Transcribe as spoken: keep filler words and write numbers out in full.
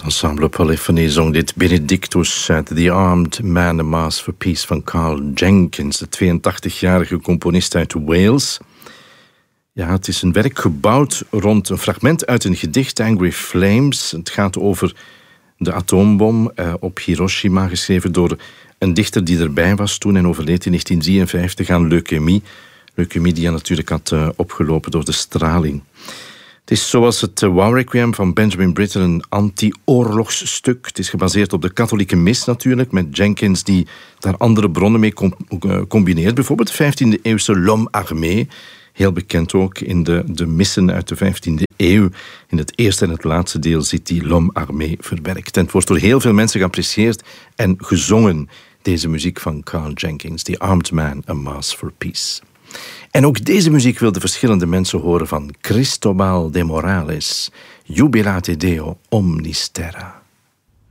Ensemble Polyphony zong dit Benedictus uit The Armed Man, A Mass for Peace van Carl Jenkins, de tweeëntachtigjarige componist uit Wales. Ja, het is een werk gebouwd rond een fragment uit een gedicht, Angry Flames. Het gaat over de atoombom eh, op Hiroshima, geschreven door een dichter die erbij was toen en overleed in negentien drieënvijftig aan leukemie. Leukemie die hij natuurlijk had uh, opgelopen door de straling. Het is zoals het uh, Wow Requiem van Benjamin Britten een anti-oorlogsstuk. Het is gebaseerd op de katholieke mis natuurlijk, met Jenkins die daar andere bronnen mee com- uh, combineert. Bijvoorbeeld de vijftiende eeuwse L'Homme Armé, heel bekend ook in de, de missen uit de vijftiende eeuw. In het eerste en het laatste deel zit die L'Homme Armé verwerkt. En het wordt door heel veel mensen geapprecieerd en gezongen, deze muziek van Carl Jenkins, The Armed Man, A Mass for Peace. En ook deze muziek wilden verschillende mensen horen van Cristobal de Morales, Jubilate Deo Omnis Terra.